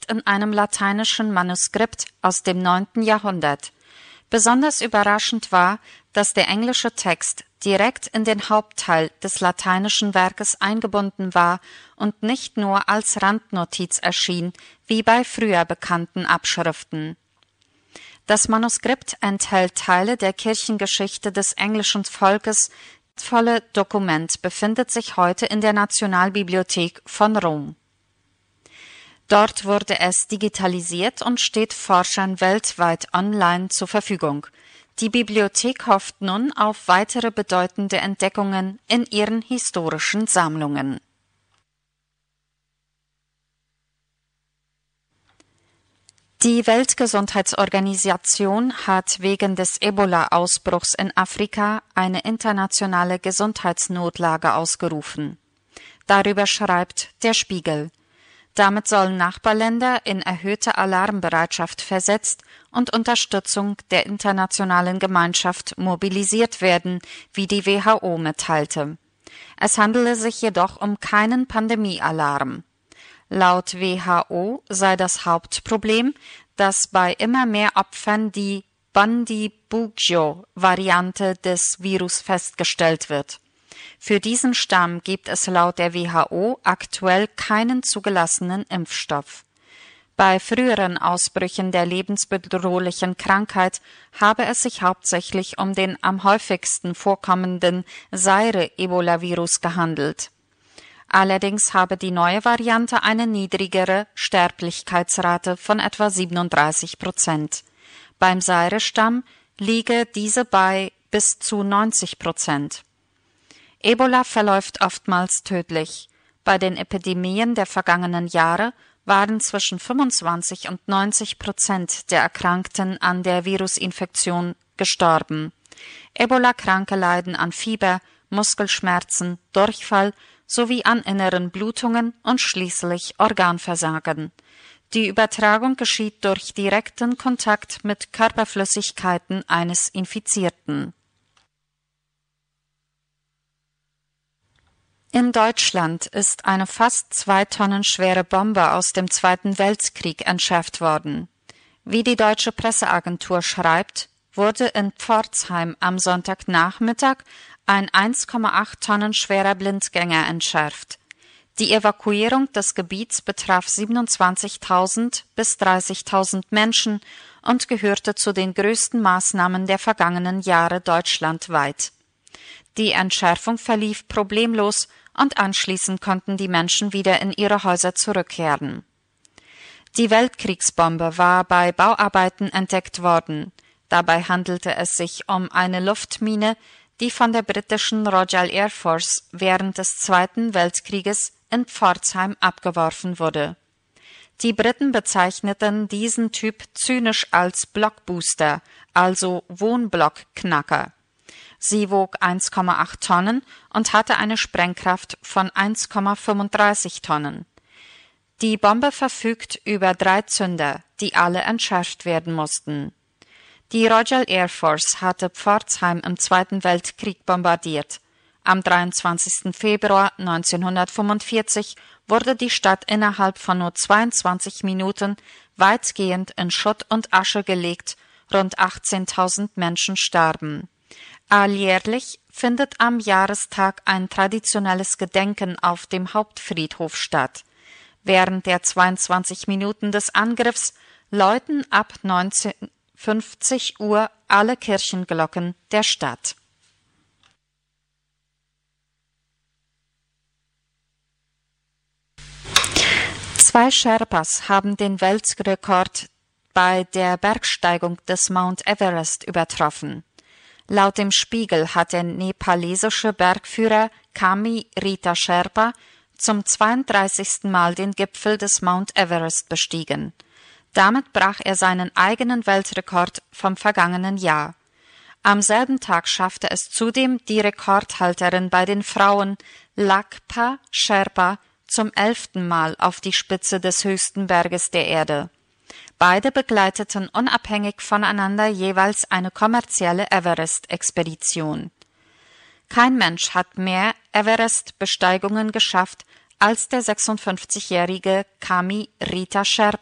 liegt in einem lateinischen Manuskript aus dem 9. Jahrhundert. Besonders überraschend war, dass der englische Text direkt in den Hauptteil des lateinischen Werkes eingebunden war und nicht nur als Randnotiz erschien, wie bei früher bekannten Abschriften. Das Manuskript enthält Teile der Kirchengeschichte des englischen Volkes. Das volle Dokument befindet sich heute in der Nationalbibliothek von Rom. Dort wurde es digitalisiert und steht Forschern weltweit online zur Verfügung. Die Bibliothek hofft nun auf weitere bedeutende Entdeckungen in ihren historischen Sammlungen. Die Weltgesundheitsorganisation hat wegen des Ebola-Ausbruchs in Afrika eine internationale Gesundheitsnotlage ausgerufen. Darüber schreibt der Spiegel. Damit sollen Nachbarländer in erhöhte Alarmbereitschaft versetzt und Unterstützung der internationalen Gemeinschaft mobilisiert werden, wie die WHO mitteilte. Es handele sich jedoch um keinen Pandemiealarm. Laut WHO sei das Hauptproblem, dass bei immer mehr Opfern die Bundibugyo-Variante des Virus festgestellt wird. Für diesen Stamm gibt es laut der WHO aktuell keinen zugelassenen Impfstoff. Bei früheren Ausbrüchen der lebensbedrohlichen Krankheit habe es sich hauptsächlich um den am häufigsten vorkommenden Zaire-Ebola-Virus gehandelt. Allerdings habe die neue Variante eine niedrigere Sterblichkeitsrate von etwa 37%. Beim Zaire-Stamm liege diese bei bis zu 90%. Ebola verläuft oftmals tödlich. Bei den Epidemien der vergangenen Jahre waren zwischen 25 und 90% der Erkrankten an der Virusinfektion gestorben. Ebola-Kranke leiden an Fieber, Muskelschmerzen, Durchfall sowie an inneren Blutungen und schließlich Organversagen. Die Übertragung geschieht durch direkten Kontakt mit Körperflüssigkeiten eines Infizierten. In Deutschland ist eine fast 2 Tonnen schwere Bombe aus dem Zweiten Weltkrieg entschärft worden. Wie die deutsche Presseagentur schreibt, wurde in Pforzheim am Sonntagnachmittag ein 1,8 Tonnen schwerer Blindgänger entschärft. Die Evakuierung des Gebiets betraf 27.000 bis 30.000 Menschen und gehörte zu den größten Maßnahmen der vergangenen Jahre deutschlandweit. Die Entschärfung verlief problemlos und anschließend konnten die Menschen wieder in ihre Häuser zurückkehren. Die Weltkriegsbombe war bei Bauarbeiten entdeckt worden. Dabei handelte es sich um eine Luftmine, die von der britischen Royal Air Force während des Zweiten Weltkrieges in Pforzheim abgeworfen wurde. Die Briten bezeichneten diesen Typ zynisch als Blockbooster, also Wohnblockknacker. Sie wog 1,8 Tonnen und hatte eine Sprengkraft von 1,35 Tonnen. Die Bombe verfügt über 3 Zünder, die alle entschärft werden mussten. Die Royal Air Force hatte Pforzheim im Zweiten Weltkrieg bombardiert. Am 23. Februar 1945 wurde die Stadt innerhalb von nur 22 Minuten weitgehend in Schutt und Asche gelegt, rund 18.000 Menschen starben. Alljährlich findet am Jahrestag ein traditionelles Gedenken auf dem Hauptfriedhof statt. Während der 22 Minuten des Angriffs läuten ab 19:50 Uhr alle Kirchenglocken der Stadt. Zwei Sherpas haben den Weltrekord bei der Bergsteigung des Mount Everest übertroffen. Laut dem Spiegel hat der nepalesische Bergführer Kami Rita Sherpa zum 32. Mal den Gipfel des Mount Everest bestiegen. Damit brach er seinen eigenen Weltrekord vom vergangenen Jahr. Am selben Tag schaffte es zudem die Rekordhalterin bei den Frauen Lakpa Sherpa zum 11. Mal auf die Spitze des höchsten Berges der Erde. Beide begleiteten unabhängig voneinander jeweils eine kommerzielle Everest-Expedition. Kein Mensch hat mehr Everest-Besteigungen geschafft als der 56-jährige Kami Rita Sherpa.